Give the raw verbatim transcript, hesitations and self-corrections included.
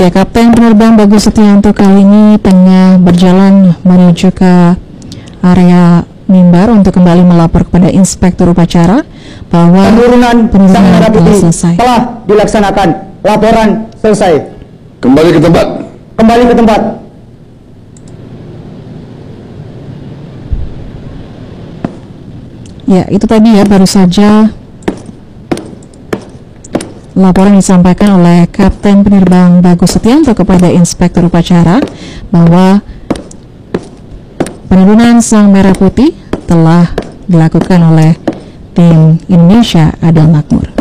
Ya, Kapten Penerbang Bagus Setianto kali ini tengah berjalan menuju ke area mimbar untuk kembali melapor kepada Inspektur Upacara bahwa penurunan Sang Merah Putih selesai. Telah dilaksanakan. Laporan selesai. Kembali ke tempat. Kembali ke tempat. Ya, itu tadi ya baru saja laporan disampaikan oleh Kapten Penerbang Bagus Setianto kepada Inspektur Upacara bahwa penurunan Sang Merah Putih telah dilakukan oleh tim Indonesia Adil Makmur.